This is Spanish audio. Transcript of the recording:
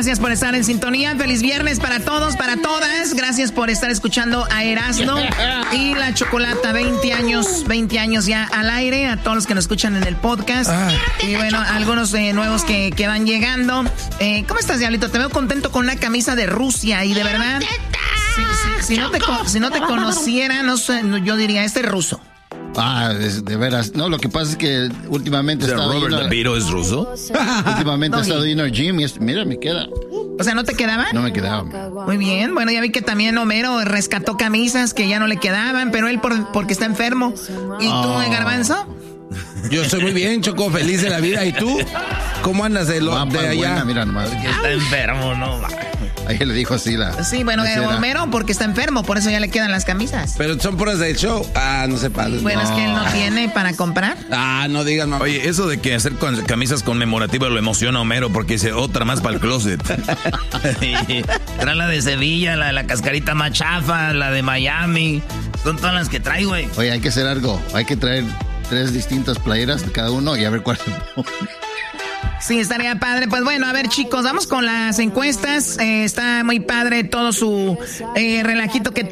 gracias por estar en sintonía. Feliz viernes para todos, para todas. Gracias por estar escuchando a Erasmo y la Chocolata. 20 años ya al aire. A todos los que nos escuchan en el podcast. Y bueno, algunos nuevos que van llegando. ¿Cómo estás, Diablito? Te veo contento con una camisa de Rusia y de verdad... Si no te conociera, no sé, yo diría, este es ruso. De veras. No, lo que pasa es que últimamente ¿Robert De Niro es ruso? Últimamente he estado yendo al gym y mira, me queda. O sea, ¿no te quedaba? No me quedaba. Muy bien. Bueno, ya vi que también Homero rescató camisas que ya no le quedaban, pero él porque está enfermo. ¿Y tú, Garbanzo? Yo estoy muy bien, Choco, feliz de la vida. ¿Y tú? ¿Cómo andas de allá? Buena, mira nomás. Está enfermo, ¿no? Ahí le dijo así la... Sí, bueno, Homero porque está enfermo, por eso ya le quedan las camisas. Pero son puras del show. No se pasen. Bueno, es que él no tiene para comprar. No digan, mamá. Oye, eso de que hacer camisas conmemorativas lo emociona a Homero porque dice otra más para el closet. Trae la de Sevilla, la de la cascarita más chafa, la de Miami. Son todas las que trae, güey. Oye, hay que hacer algo. Hay que traer 3 distintas playeras de cada uno y a ver cuál se pone. Sí, estaría padre. Pues bueno, a ver, chicos, vamos con las encuestas. Está muy padre todo su relajito que